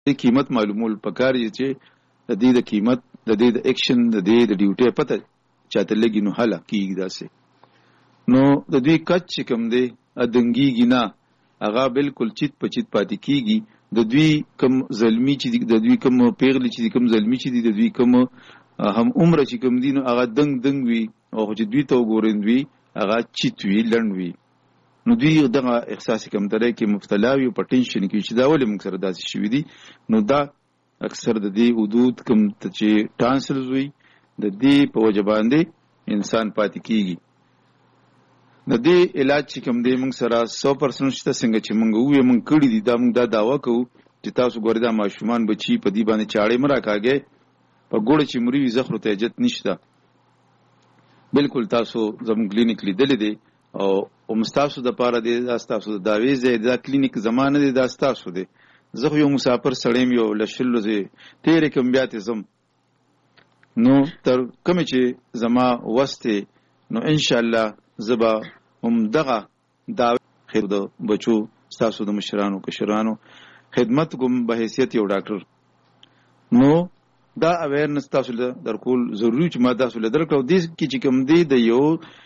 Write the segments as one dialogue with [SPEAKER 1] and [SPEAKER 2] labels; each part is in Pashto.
[SPEAKER 1] د قیمت معلومول پکار چې د دې د قیمت د دې د اکشن د دې د ډیوټي پته چاته لګي نو حاله کیږي داسې. نو د دوی کچ چې کوم دی ادنګیږي نه، هغه بالکل چیت په چیت پاتې کیږي. د دوی کم ظلمي چې د دوی کم پیغلي چې کم ظلمي چې د دوی کم هم عمره چې کم دي نو هغه دنګ وي، او چې دوی ته وګورند وي هغه چیت وي، لنډ وي. نو دوی دغه احساس کمترۍ کې مبتلا وي، په ټینشن کې چې دا ولې موږ سره داسې شوي دي. نو دا اکثر د دې حدود کم چې ټانسلز وي د دې په وجه باندې انسان پاتې کیږي. د دې علاج چې کوم دی موږ سره 100% شته، څنګه چې موږ وې موږ کړی دي دا موږ دا داوا کوو چې تاسو ګورئ دا ماشومان بچي په دې باندې چاړې مه راکاږئ، په ګوړه چې مري وي زخرو ته اجت نشته. بالکل تاسو زموږ کلینیک لیدلی دی او ستاسو دپاره دی، دا ستاسو د دعوې ځای دا کلینیک زما نه دی، دا ستاسو دی. زه خو یو مسافر سړی یم، یو له شلو ځای تېرې کوم بیا تې ځم. نو تر کومې چې زما وس دی نو انشاءالله زه به همدغه دعوې خیر د بچو ستاسو د مشرانو کشرانو خدمت کوم به حیثیت یو ډاکټر. نو دا اویرنس تاسو له درکول ضروري چې ما تاسو له درکړو. دې کې چې کوم دی د یو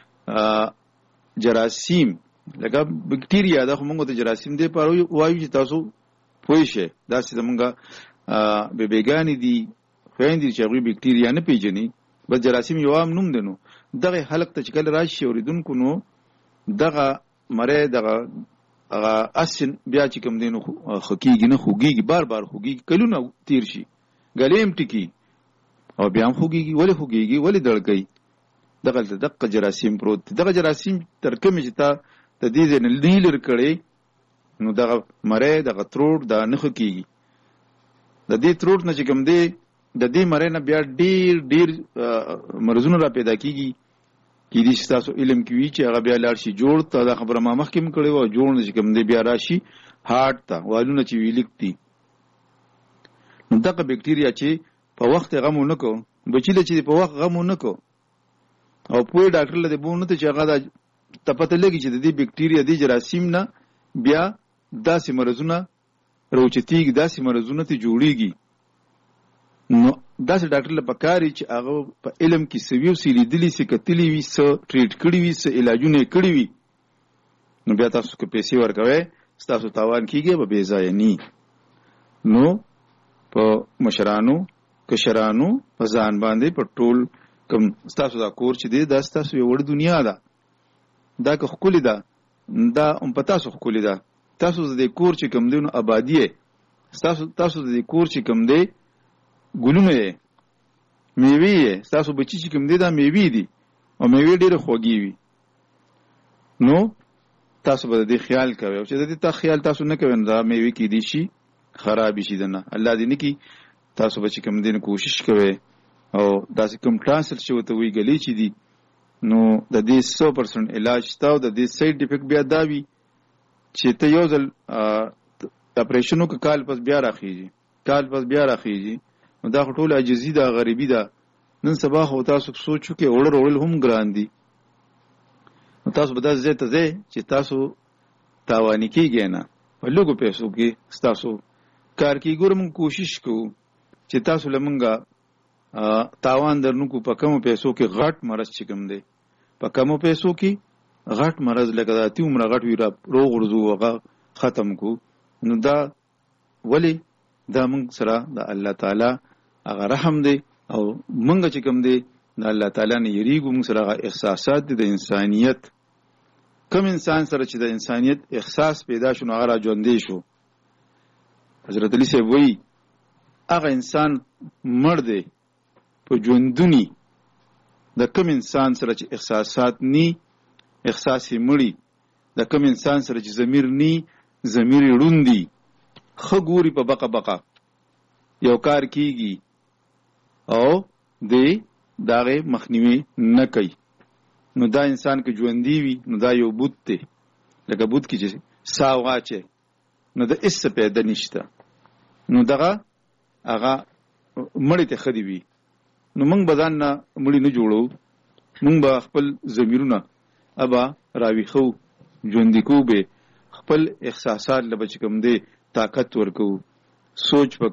[SPEAKER 1] جراثیم لکه بکټیریا دا خو موږ ته جراثیم دی په وایو چې تاسو پوه شئ. داسې زمونږ بیبیګانې دي خویندې چې هغوی بکټیریا نه پیژني، بس جراثیم یو عام نوم دی. نو دغه حلق ته چې کله راشي اورېدونکو نو دغه مری دغه هغه اسن بیا چې کوم دی نو ښه کېږي نه خوږېږي، بار بار خوږېږي، کلونه تیر شي ګلې هم ټکي او بیا هم خوږېږي. ولې خوږېږي؟ ولې دړکوي؟ دغلته دقه جراثیم پروت دی. دغه جراثیم تر کومې چې تا د دې ځای نه لرې کړی نو دغه مری دغه تروټ دا نه ښه کېږي. د دې تروټ نه چې کوم دی د دې مری نه بیا ډېر مرضونه را پیدا کېږي. کېدای شي ستاسو علم کې وي چې هغه بیا لاړ شي جوړ ته، دا خبره ما مخکې هم کړې وه، جوړ نه چې کوم دی بیا راشي هارټ ته، والونه چې ویلیک دي. نو دغه بکټیریا چې په وخت غم ونه کو، بچي له چې په وخت غم ونه کو او پوه ډاکټر له دې بو نه ته چې هغه ته پته لګي چې د دې بکټیریا دې جراثیم نه بیا داسې مرضونه راوچتېږي، داسې مرضونه ته جوړېږي. نو داسې ډاکټر له پکاري چې هغه په علم کې څه وي، څه لیدلي، څه کتلي وي، څه ټریټ کړي وي، څه علاجونه یې کړي وي. نو بیا تاسو که پیسې ورکوئ ستاسو تاوان کېږي به بې ځایه ني. نو په مشرانو کشرانو په ځان باندې په ټول کوم ستاسو دا کور چې دی دا ستاسو یو وړ دنیا ده. دا که ښکلې ده دا هم په تاسو ښکلې ده. تاسو د دې کور چې کوم دی نو ابادي یې، تاسو د دې کور چې کوم دی ګلونه یې، میوې یې، ستاسو بچي چې کوم دی دا میوې دي او میوې ډېرې خوږې وي. نو تاسو به د دې خیال کوئ او چې د دې خیال تاسو نه کوئ نو دا میوې کېدای شي خرابې شي. د نه الله دې نه کړي. تاسو به چې کوم دی کوشش کوئ او داسې کوم ټرانسل چې ورته وایي ګلې چې دي نو د دې 100% علاج شته او د دې سایډ افیکټ بیا دا وي چې ته یو ځل اپریشن وکړه کال پس بیا راخیږي. نو دا خو ټول عاجزي ده، غریبي ده. نن سبا خو تاسو سوچ وکړئ وړل هم ګران دي. نو تاسو به داسې ځای ته ځئ چې تاسو تاواني کېږئ نه، په لږو پیسو کې ستاسو کار کېږي. ګوره موږ کوشش کوو چې تاسو له موږ تاوان درنکو. په کمو پیسو کې غټ مرض چې کوم دی، په کمو پیسو کې غټ مرض لکه دا تی عمره غټ وي را روغورځو هغه ختم کو. نو دا ولې؟ دا موږ سره د الله تعالی هغه رحم دی او موږ چې کوم دی د الله تعالی نه یریږو. موږ سره هغه احساسات دي د انسانیت. کم انسان سره چې د انسانیت احساس پیدا شو نو هغه را ژوندی شو. حضرت علی صاحب وایي هغه انسان مړ دی په ژوندوني. د کم انسان سره چې احساسات نی احساس یې مړي، د کم انسان سره چې ضمیر نی ضمیر یې ړوند دي. ښه ګوري په بقه بقه یو کار کېږي او دی د هغې مخنیوي نه کوي. نو دا انسان که ژوندي وي نو دا یو بوت دی، لکه بوت کې چې ساه واچوي نو د هېڅ څه پیدا نشته. نو دغه هغه مړې ته ښه دي وي. نو موږ به ځان نه مړي نه جوړو، موږ به خپل ضمیرونه ابا راویښو، ژوندي کوو به خپل احساسات له به چې کوم دی طاقت ورکوو. سوچ په